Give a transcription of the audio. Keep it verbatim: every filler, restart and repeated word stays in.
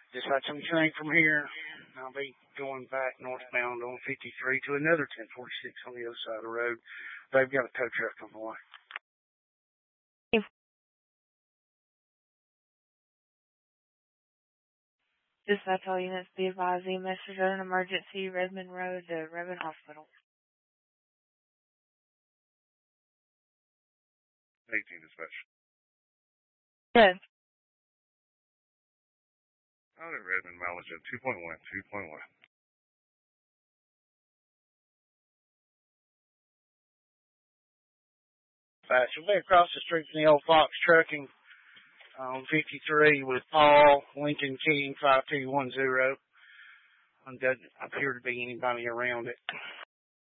Just had some train from here. I'll be going back northbound on fifty-three to another ten forty-six on the other side of the road. They've got a tow truck on the way. Dispatch all units, be advised, the message of an emergency, Redmond Road to Redmond Hospital. eighteen dispatch. Good. Out at Redmond, mileage at two point one, two point one. Fast. We'll be across the street from the old Fox Trucking on fifty-three with Paul, Lincoln King, five two one zero. And doesn't appear to be anybody around it.